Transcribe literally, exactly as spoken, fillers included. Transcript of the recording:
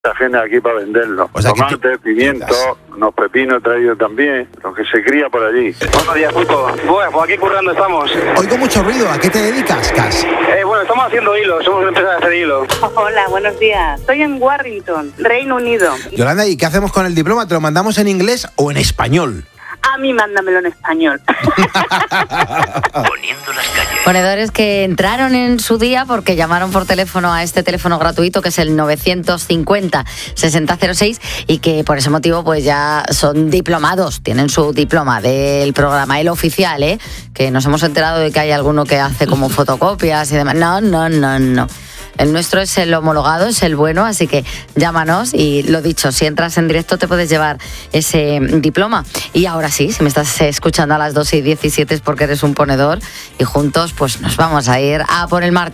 La gente aquí para venderlo. O sea, tomate, tú... pimiento, unos pepinos traídos también, lo que se cría por allí. Buenos días, Pulpo. Bueno, pues aquí currando estamos. Oigo mucho ruido. ¿A qué te dedicas, Cas? Eh, bueno, estamos haciendo hilo. Somos una empresa de hacer hilo. Hola, buenos días. Estoy en Warrington, Reino Unido. Yolanda, ¿y qué hacemos con el diploma? ¿Te lo mandamos en inglés o en español? A mí mándamelo en español. Poniendo las calles. Ponedores que entraron en su día porque llamaron por teléfono a este teléfono gratuito que es el novecientos cincuenta, sesenta cero seis y que por ese motivo pues ya son diplomados, tienen su diploma del programa, el oficial, ¿eh? Que nos hemos enterado de que hay alguno que hace como fotocopias y demás. No, no, no, no. El nuestro es el homologado, es el bueno, así que llámanos y lo dicho, si entras en directo te puedes llevar ese diploma. Y ahora sí, si me estás escuchando a las dos y diecisiete es porque eres un ponedor y juntos pues nos vamos a ir a por el martes.